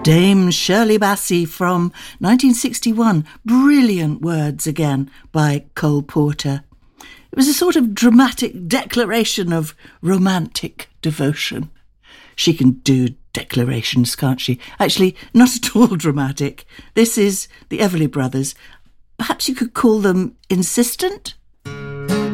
Dame Shirley Bassey from 1961. Brilliant words again by Cole Porter. It was a sort of dramatic declaration of romantic devotion. She can do declarations, can't she? Actually, not at all dramatic. This is the Everly Brothers. Perhaps you could call them insistent?